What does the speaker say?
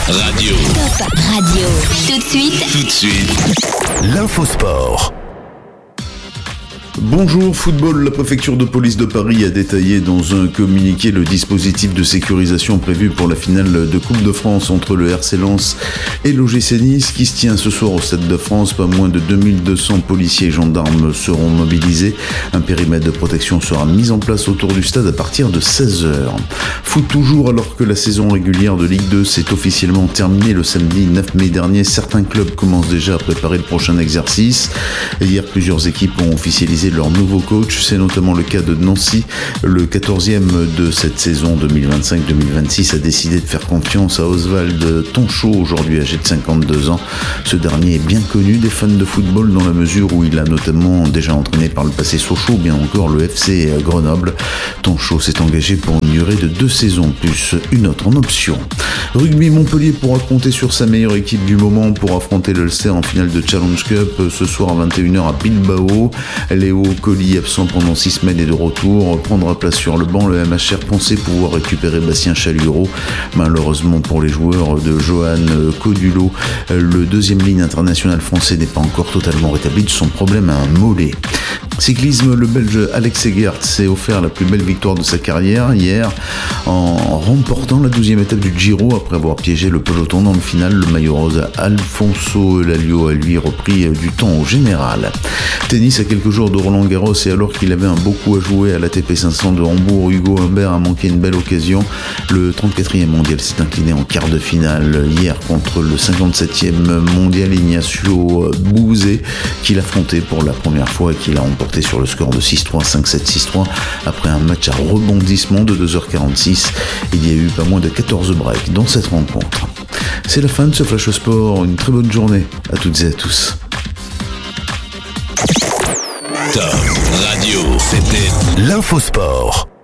Radio. Top Radio. Tout de suite. L'infosport. Bonjour football, la préfecture de police de Paris a détaillé dans un communiqué le dispositif de sécurisation prévu pour la finale de Coupe de France entre le RC Lens et l'OGC Nice qui se tient ce soir au Stade de France. Pas moins de 2200 policiers et gendarmes seront mobilisés. Un périmètre de protection sera mis en place autour du stade à partir de 16h. Foot toujours, alors que la saison régulière de Ligue 2 s'est officiellement terminée le samedi 9 mai dernier. Certains clubs commencent déjà à préparer le prochain exercice. Hier, plusieurs équipes ont officialisé leur nouveau coach. C'est notamment le cas de Nancy. Le 14e de cette saison 2025-2026 a décidé de faire confiance à Oswald Tonchot, aujourd'hui âgé de 52 ans. Ce dernier est bien connu des fans de football dans la mesure où il a notamment déjà entraîné par le passé Sochaux, bien encore le FC Grenoble. Tonchot s'est engagé pour une durée de 2 saisons, plus une autre en option. Rugby, Montpellier pourra compter sur sa meilleure équipe du moment pour affronter l'Ulster en finale de Challenge Cup ce soir à 21h à Bilbao. Léo Colli, absent pendant 6 semaines, est de retour, prendra place sur le banc. Le MHR pensait pouvoir récupérer Bastien Chalureau. Malheureusement pour les joueurs de Johan Codulot, le deuxième ligne international français n'est pas encore totalement rétabli de son problème à un mollet. Cyclisme, le Belge Alex Egert s'est offert la plus belle victoire de sa carrière hier en remportant la 12e étape du Giro après avoir piégé le peloton dans le final. Le maillot rose Alfonso Lalio a lui repris du temps au général. Tennis, à quelques jours de Roland-Garros et alors qu'il avait un beau coup à jouer à l'ATP 500 de Hambourg, Hugo Humbert a manqué une belle occasion. Le 34e mondial s'est incliné en quart de finale hier contre le 57e mondial Ignacio Bouzet qu'il affrontait pour la première fois et qu'il a remporté sur le score de 6-3, 5-7, 6-3 après un match à rebondissement de 2h46. Il y a eu pas moins de 14 breaks dans cette rencontre. C'est la fin de ce Flash Sport. Une très bonne journée à toutes et à tous. Top Radio, c'était L'infosport.